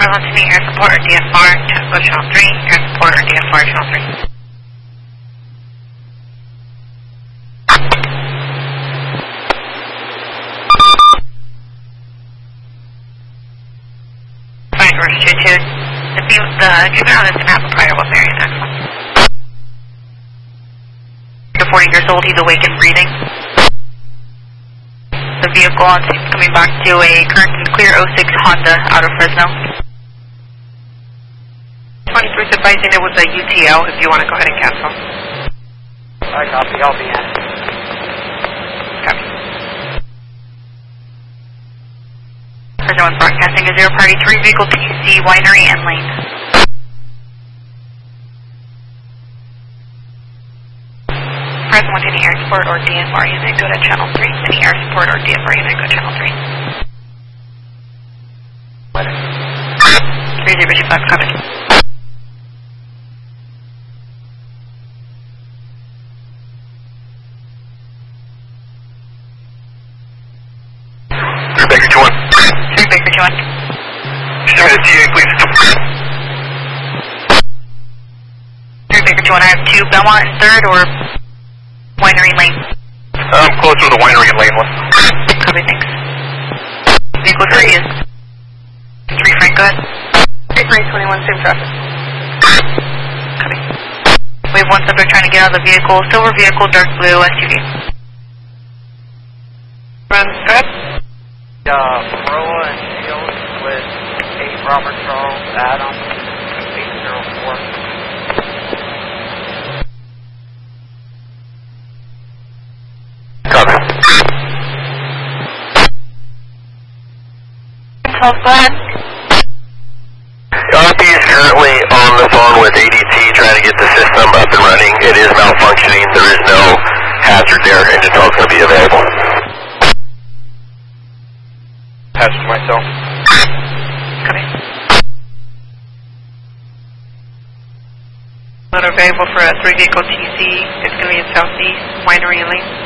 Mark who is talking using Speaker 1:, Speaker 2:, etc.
Speaker 1: Velocity Air Support DFR, Tango Channel 3, Air Support DFR Channel 3. Flight Rush 22. The juvenile is going to have a prior Bavarian accident. You're 40 years old, he's awake and breathing. The vehicle on scene is coming back to a current and clear 06 Honda out of Fresno.
Speaker 2: 23's advising there was a UTL if you want to go ahead and cancel.
Speaker 3: I copy, I'll be in.
Speaker 2: Copy.
Speaker 1: Fresno is broadcasting a 0 party 3 vehicle TC, winery and lane. Fresno, any air support or DFR unit, go to channel 3. Any air support or DFR unit, go to channel 3. 3025, copy.
Speaker 4: Baker 21.
Speaker 1: 3 Baker 21.
Speaker 4: Show me the TA, please.
Speaker 1: 3 Baker 21, I have 2 Belmont and 3rd or winery lane.
Speaker 4: Closer to the winery and lane one.
Speaker 1: Copy, thanks. Vehicle 3 is 3 Frank, go ahead.
Speaker 2: 3 Frank 21, same traffic.
Speaker 1: Copy. We have 1 subject trying to get out of the vehicle, silver vehicle, dark blue SUV.
Speaker 2: Run, go ahead.
Speaker 3: Corolla and Shields with 8 Robert Charles Adams, 804.
Speaker 4: Copy.
Speaker 1: Go ahead.
Speaker 4: RP is currently on the phone with ADT trying to get the system up and running. It is malfunctioning. There is no hazard there. Engine talk is going to be available. Pass to myself.
Speaker 1: Copy.
Speaker 2: Not available for a 3 vehicle TC. It's going to be in southeast, winery and lane.